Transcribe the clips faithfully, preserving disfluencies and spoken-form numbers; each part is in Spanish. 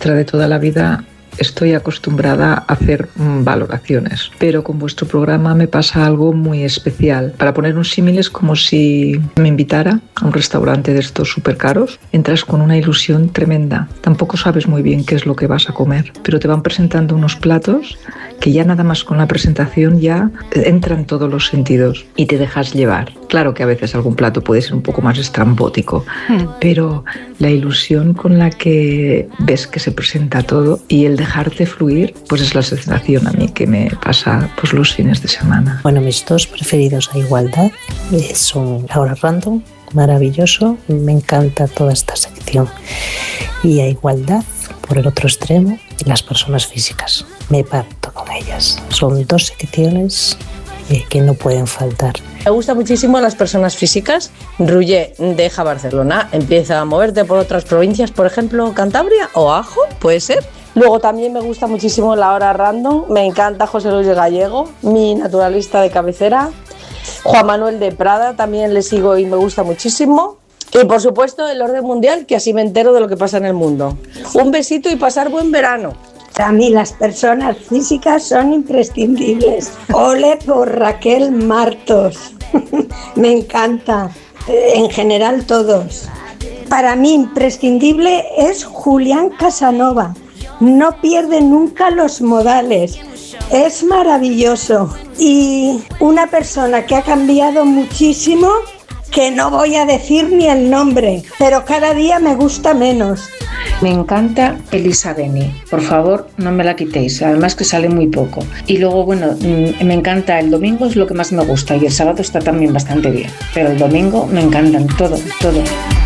maestra de toda la vida estoy acostumbrada a hacer mm, valoraciones, pero con vuestro programa me pasa algo muy especial. Para poner un símil, es como si me invitara a un restaurante de estos súper caros. Entras con una ilusión tremenda. Tampoco sabes muy bien qué es lo que vas a comer, pero te van presentando unos platos que ya nada más con la presentación ya entran todos los sentidos y te dejas llevar. Claro que a veces algún plato puede ser un poco más estrambótico, mm. pero la ilusión con la que ves que se presenta todo y el dejarte fluir, pues es la sensación a mí que me pasa pues los fines de semana. Bueno, mis dos preferidos a igualdad eh, son La Hora Random, maravilloso, me encanta toda esta sección, y a igualdad, por el otro extremo, Las Personas Físicas. Me parto con ellas. Son dos secciones eh, que no pueden faltar. Me gusta muchísimo Las Personas Físicas. Ruller deja Barcelona, empieza a moverte por otras provincias, por ejemplo, Cantabria o Ajo, puede ser. Luego también me gusta muchísimo La Hora Random, me encanta José Luis Gallego, mi naturalista de cabecera. Juan Manuel de Prada también le sigo y me gusta muchísimo. Y por supuesto El Orden Mundial, que así me entero de lo que pasa en el mundo. Un besito y pasar buen verano. Para mí Las Personas Físicas son imprescindibles. Ole por Raquel Martos. Me encanta. En general todos. Para mí imprescindible es Julián Casanova. No pierde nunca los modales. Es maravilloso. Y una persona que ha cambiado muchísimo, que no voy a decir ni el nombre, pero cada día me gusta menos. Me encanta Elisa Beni, por favor no me la quitéis, además que sale muy poco. Y luego, bueno, me encanta el domingo, es lo que más me gusta, y el sábado está también bastante bien, pero el domingo me encantan, todo, todo.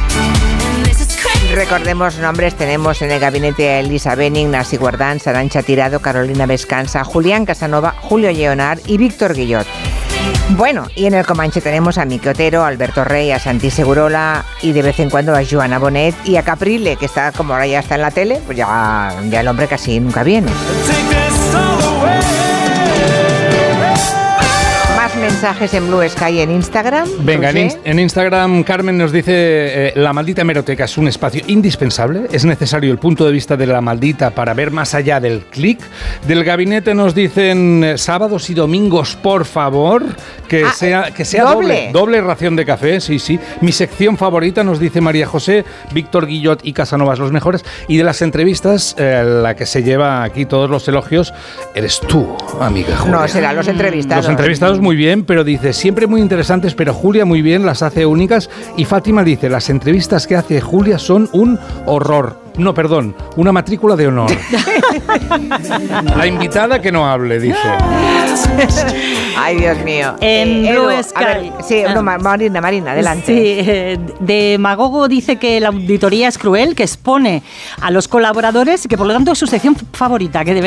Recordemos nombres, tenemos en el gabinete a Elisa Beni, Ignasi Guardans, Arantxa Tirado, Carolina Vescanza, Julián Casanova, Julio Lleonard y Víctor Guillot. Bueno, y en el Comanche tenemos a Miqui Otero, a Alberto Rey, a Santi Segurola y de vez en cuando a Joana Bonet y a Caprile, que está, como ahora ya está en la tele, pues ya, ya el hombre casi nunca viene. Mensajes en Blue Sky en Instagram. Venga, en, in- en Instagram Carmen nos dice eh, la maldita hemeroteca es un espacio indispensable, es necesario el punto de vista de la maldita para ver más allá del clic. Del gabinete nos dicen eh, sábados y domingos, por favor, que ah, sea, que sea doble. doble doble ración de café, sí, sí. Mi sección favorita, nos dice María José, Víctor Guillot y Casanovas los mejores, y de las entrevistas eh, la que se lleva aquí todos los elogios eres tú, amiga Julia. No, serán los entrevistados. Los entrevistados muy bien, pero dice, siempre muy interesantes, pero Julia muy bien, las hace únicas. Y Fátima dice, las entrevistas que hace Julia son un horror. No, perdón, una matrícula de honor. La invitada que no hable, dice. Ay, Dios mío. En eh, Blue Edu, Sky. A ver, sí, no, Marina, Marina, adelante. Sí, eh, Demagogo dice que la auditoría es cruel, que expone a los colaboradores y que por lo tanto es su sección favorita, que debería